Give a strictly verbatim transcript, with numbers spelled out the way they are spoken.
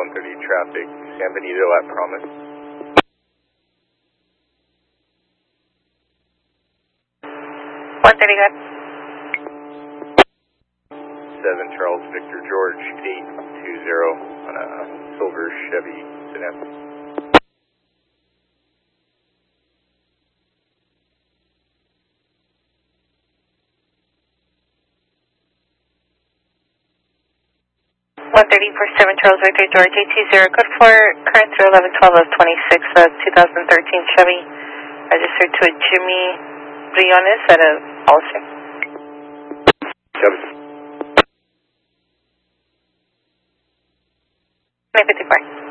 one thirty traffic, San Benito at Promise. one thirty, good. seven Charles Victor George, eight two zero on a silver Chevy sedan. one thirty for seven Charles Victor George, eight two zero, code for current through eleven twelve of twenty-six, uh, twenty thirteen Chevy, registered to a Jimmy Briones at a Allstate. Chevy. nine fifty-four.